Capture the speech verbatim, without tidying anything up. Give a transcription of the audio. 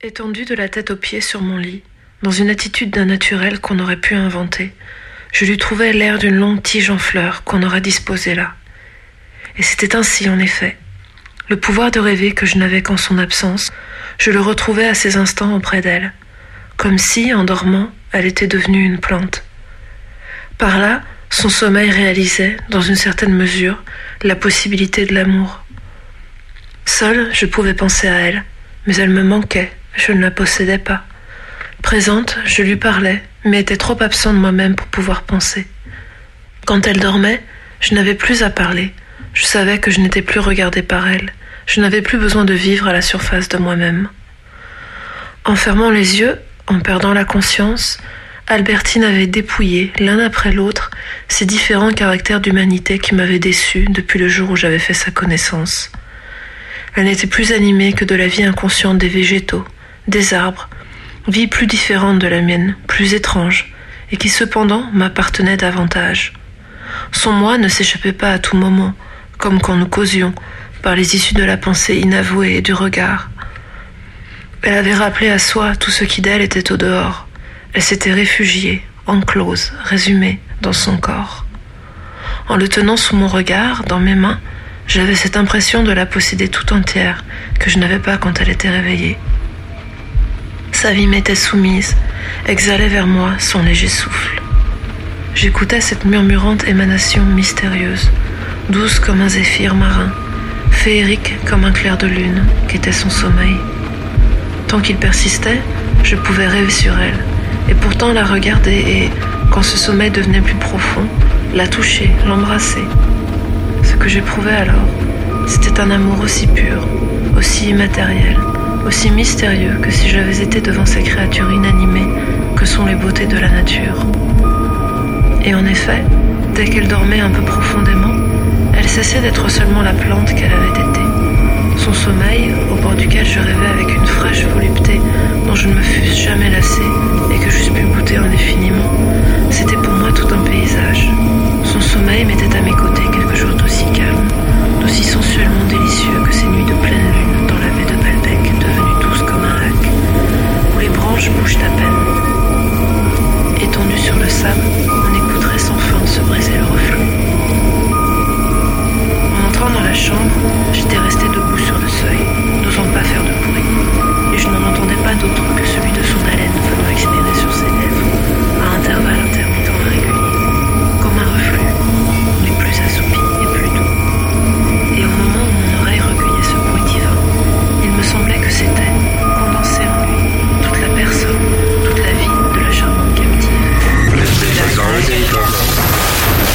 Étendue de la tête aux pieds sur mon lit, dans une attitude d'un naturel qu'on aurait pu inventer, je lui trouvais l'air d'une longue tige en fleurs qu'on aurait disposée là. Et c'était ainsi, en effet. Le pouvoir de rêver que je n'avais qu'en son absence, je le retrouvais à ces instants auprès d'elle, comme si, en dormant, elle était devenue une plante. Par là, son sommeil réalisait, dans une certaine mesure, la possibilité de l'amour. Seule, je pouvais penser à elle, mais elle me manquait, je ne la possédais pas. Présente, je lui parlais, mais était trop absent de moi-même pour pouvoir penser. Quand elle dormait, je n'avais plus à parler. Je savais que je n'étais plus regardée par elle. Je n'avais plus besoin de vivre à la surface de moi-même. En fermant les yeux, en perdant la conscience, Albertine avait dépouillé, l'un après l'autre, ces différents caractères d'humanité qui m'avaient déçu depuis le jour où j'avais fait sa connaissance. Elle n'était plus animée que de la vie inconsciente des végétaux, des arbres, vie plus différente de la mienne, plus étrange, et qui cependant m'appartenait davantage. Son moi ne s'échappait pas à tout moment, comme quand nous causions, par les issues de la pensée inavouée et du regard. Elle avait rappelé à soi tout ce qui d'elle était au dehors. Elle s'était réfugiée, enclose, résumée, dans son corps. En le tenant sous mon regard, dans mes mains, j'avais cette impression de la posséder tout entière, que je n'avais pas quand elle était réveillée. Sa vie m'était soumise, exhalait vers moi son léger souffle. J'écoutais cette murmurante émanation mystérieuse, douce comme un zéphyr marin, féerique comme un clair de lune, qu'était son sommeil. Tant qu'il persistait, je pouvais rêver sur elle, et pourtant la regarder et, quand ce sommeil devenait plus profond, la toucher, l'embrasser. Ce que j'éprouvais alors, c'était un amour aussi pur, aussi immatériel, aussi mystérieux que si j'avais été devant ces créatures inanimées que sont les beautés de la nature. Et en effet, dès qu'elle dormait un peu profondément, elle cessait d'être seulement la plante qu'elle avait été. Son sommeil, au bord duquel je rêvais avec une fraîche volupté dont je ne me fusse jamais lassée et que j'eusse pu goûter indéfiniment, c'était pour moi tout un paysage. Son sommeil mettait à mes côtés quelque chose d'aussi calme, d'aussi sensuellement délicieux que ces nuits de pleine lune dans la baie de Balbec, devenue douce comme un lac, où les branches bougent à peine. Étendue sur le sable, on écouterait sans fin se briser le reflet. En entrant dans la chambre, j'étais restée debout sur le seuil.